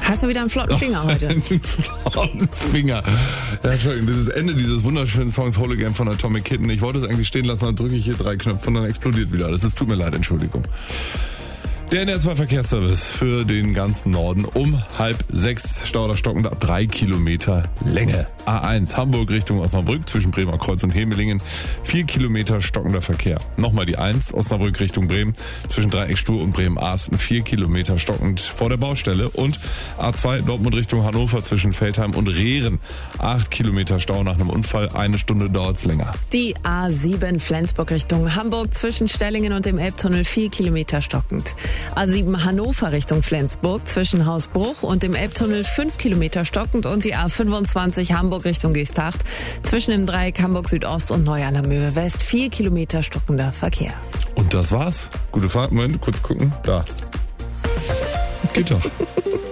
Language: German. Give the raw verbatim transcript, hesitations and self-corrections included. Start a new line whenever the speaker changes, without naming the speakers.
Hast du wieder einen flotten Finger heute?
Einen flotten Finger. Ja, Entschuldigung, das ist das Ende dieses wunderschönen Songs Whole Again von Atomic Kitten. Ich wollte es eigentlich stehen lassen, dann drücke ich hier drei Knöpfe und dann explodiert wieder alles. Es tut mir leid, Entschuldigung. Der N R zwei Verkehrsservice für den ganzen Norden um halb sechs. Stau oder stockend ab drei Kilometer Länge. A eins Hamburg Richtung Osnabrück zwischen Bremer Kreuz und Hemelingen. Vier Kilometer stockender Verkehr. Nochmal die eins Osnabrück Richtung Bremen zwischen Dreieckstuhl und Bremen-Aasten. Vier Kilometer stockend vor der Baustelle. Und A zwei Dortmund Richtung Hannover zwischen Feldheim und Rehren. Acht Kilometer Stau nach einem Unfall. Eine Stunde dauert's länger.
Die A sieben Flensburg Richtung Hamburg zwischen Stellingen und dem Elbtunnel. Vier Kilometer stockend. A sieben Hannover Richtung Flensburg zwischen Hausbruch und dem Elbtunnel fünf Kilometer stockend und die A fünfundzwanzig Hamburg Richtung Geesthacht zwischen dem Dreieck Hamburg Südost und Neu an der Möhe West vier Kilometer stockender Verkehr.
Und das war's. Gute Fahrt. Moment, kurz gucken. Da. Geht doch.